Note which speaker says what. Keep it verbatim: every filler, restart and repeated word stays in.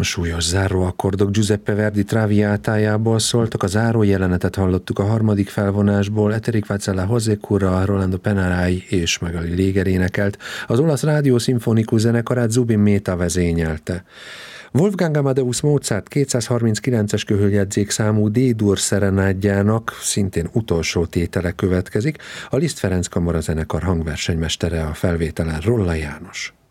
Speaker 1: A súlyos záróakkordok Giuseppe Verdi Traviátájából szóltak, a záró jelenetet hallottuk a harmadik felvonásból, Eterik Vacella Hozekura, Rolando Penarai és Magali Léger énekelt, az olasz rádió szimfonikus zenekarát Zubin Mehta vezényelte. Wolfgang Amadeus Mozart kétszázharminckilences köhöljegyzék számú D-dur szerenádjának szintén utolsó tétele következik, a Liszt Ferenc Kamara zenekar hangversenymestere a felvételen Rolla János.